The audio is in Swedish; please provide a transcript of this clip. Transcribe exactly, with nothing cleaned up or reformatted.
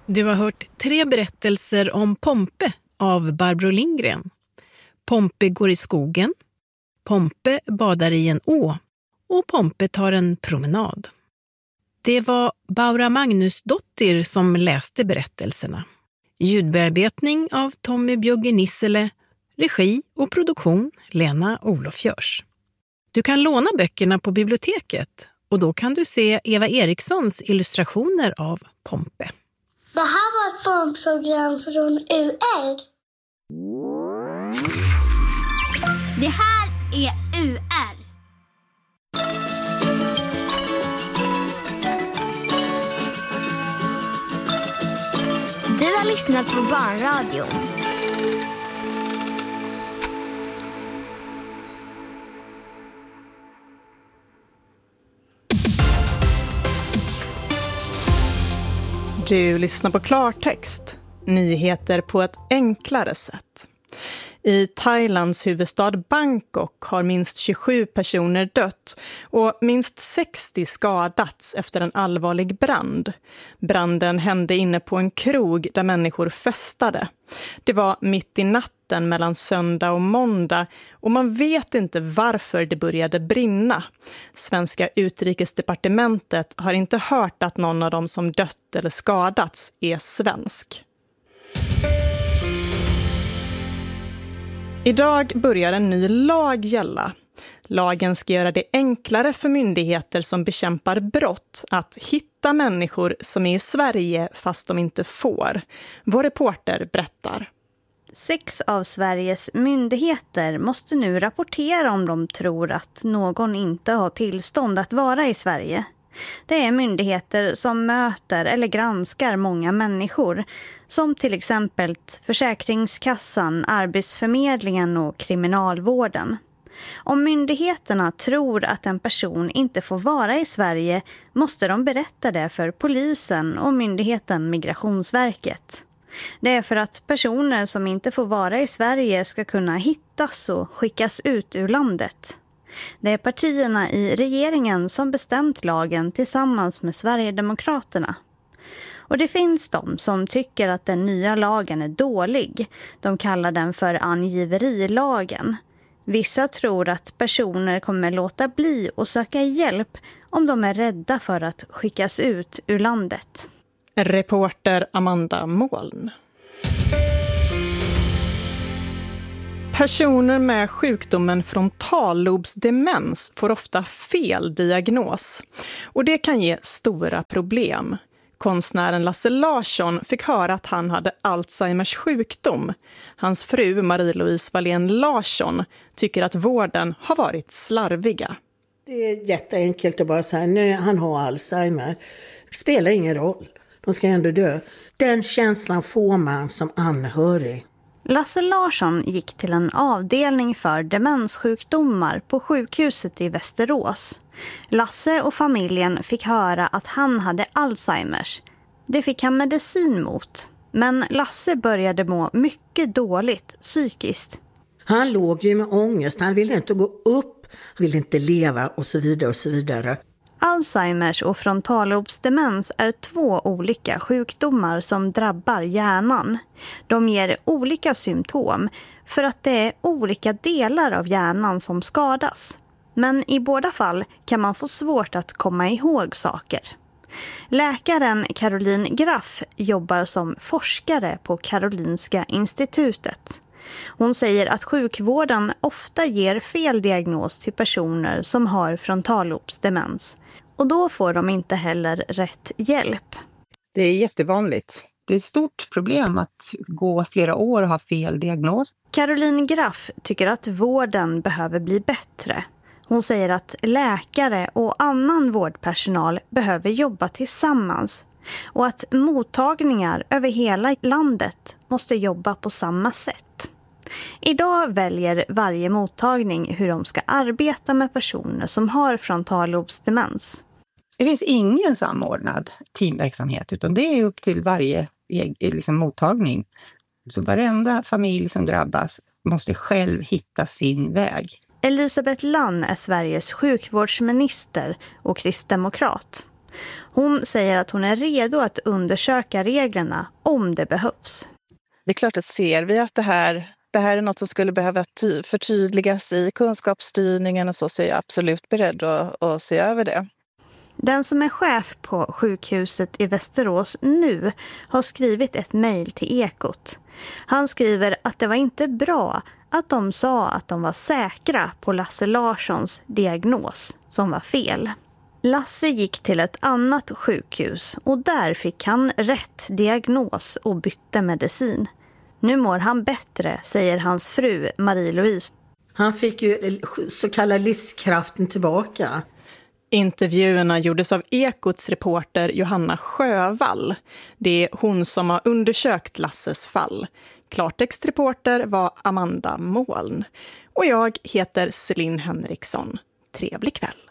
Du har hört tre berättelser om Pompe av Barbro Lindgren. Pompe går i skogen, Pompe badar i en å och Pompe tar en promenad. Det var Baura Magnusdottir som läste berättelserna. Ljudbearbetning av Tommy Bjugge Nissele, regi och produktion Lena Olofjörs. Du kan låna böckerna på biblioteket och då kan du se Eva Erikssons illustrationer av Pompe. Det här var ett barnprogram från U R. Det här är U R. Du har lyssnat på Barnradion. Du lyssnar på Klartext, nyheter på ett enklare sätt. I Thailands huvudstad Bangkok har minst tjugosju personer dött och minst sextio skadats efter en allvarlig brand. Branden hände inne på en krog där människor festade. Det var mitt i natten mellan söndag och måndag och man vet inte varför det började brinna. Svenska utrikesdepartementet har inte hört att någon av dem som dött eller skadats är svensk. Idag börjar en ny lag gälla. Lagen ska göra det enklare för myndigheter som bekämpar brott att hitta människor som är i Sverige fast de inte får. Vår reporter berättar. Sex av Sveriges myndigheter måste nu rapportera om de tror att någon inte har tillstånd att vara i Sverige. Det är myndigheter som möter eller granskar många människor, som till exempel Försäkringskassan, Arbetsförmedlingen och Kriminalvården. Om myndigheterna tror att en person inte får vara i Sverige måste de berätta det för polisen och myndigheten Migrationsverket. Det är för att personer som inte får vara i Sverige ska kunna hittas och skickas ut ur landet. Det är partierna i regeringen som bestämt lagen tillsammans med Sverigedemokraterna. Och det finns de som tycker att den nya lagen är dålig. De kallar den för angiverilagen. Vissa tror att personer kommer låta bli och söka hjälp om de är rädda för att skickas ut ur landet. Reporter Amanda Moln. Personer med sjukdomen frontallobsdemens får ofta fel diagnos och det kan ge stora problem. Konstnären Lasse Larsson fick höra att han hade Alzheimers sjukdom. Hans fru Marie-Louise Wallén Larsson tycker att vården har varit slarviga. Det är jätteenkelt att bara säga nu han har Alzheimer. Det spelar ingen roll. De ska ändå dö. Den känslan får man som anhörig. Lasse Larsson gick till en avdelning för demenssjukdomar på sjukhuset i Västerås. Lasse och familjen fick höra att han hade Alzheimers. Det fick han medicin mot. Men Lasse började må mycket dåligt psykiskt. Han låg ju med ångest. Han ville inte gå upp, han ville inte leva och så vidare och så vidare. Alzheimers och frontallobsdemens är två olika sjukdomar som drabbar hjärnan. De ger olika symptom för att det är olika delar av hjärnan som skadas. Men i båda fall kan man få svårt att komma ihåg saker. Läkaren Caroline Graff jobbar som forskare på Karolinska institutet. Hon säger att sjukvården ofta ger fel diagnos till personer som har frontallobsdemens. Och då får de inte heller rätt hjälp. Det är jättevanligt. Det är ett stort problem att gå flera år och ha fel diagnos. Caroline Graff tycker att vården behöver bli bättre. Hon säger att läkare och annan vårdpersonal behöver jobba tillsammans. Och att mottagningar över hela landet måste jobba på samma sätt. Idag väljer varje mottagning hur de ska arbeta med personer som har frontallobsdemens. Det finns ingen samordnad teamverksamhet utan det är upp till varje liksom, mottagning. Så varenda familj som drabbas måste själv hitta sin väg. Elisabeth Lann är Sveriges sjukvårdsminister och kristdemokrat. Hon säger att hon är redo att undersöka reglerna om det behövs. Det är klart att ser vi att det här, det här är något som skulle behöva ty- förtydligas i kunskapsstyrningen och så, så är jag absolut beredd att, att se över det. Den som är chef på sjukhuset i Västerås nu har skrivit ett mejl till Ekot. Han skriver att det var inte bra att de sa att de var säkra på Lasse Larssons diagnos som var fel. Lasse gick till ett annat sjukhus och där fick han rätt diagnos och bytte medicin. Nu mår han bättre, säger hans fru Marie-Louise. Han fick ju så kallad livskraften tillbaka. Intervjuerna gjordes av Ekots reporter Johanna Sjövall. Det är hon som har undersökt Lasses fall. Klartextreporter var Amanda Moln. Och jag heter Celine Henriksson. Trevlig kväll.